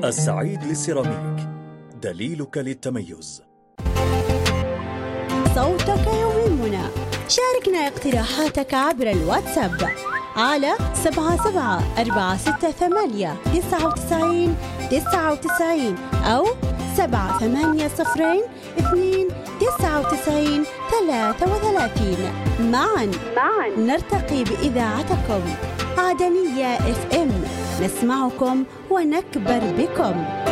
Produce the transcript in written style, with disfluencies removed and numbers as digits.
السعيد للسيراميك، دليلك للتميز. صوتك يهمنا. شاركنا اقتراحاتك عبر الواتساب على 77468999 أو 78029933. معا نرتقي بإذاعتكم. عدنية FM، نسمعكم ونكبر بكم.